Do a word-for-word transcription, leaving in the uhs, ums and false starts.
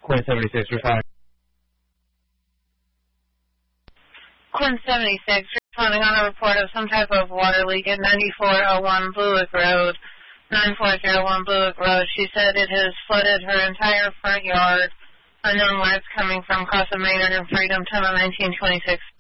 Quinn seventy-six, responding. Quinn seventy-six, responding on a report of some type of water leak at ninety-four oh one Bluick Road, nine four oh one Bluick Road. She said it has flooded her entire front yard. Unknown where it's coming from, Casa Maynard and Freedom, Tunnel nineteen twenty-six.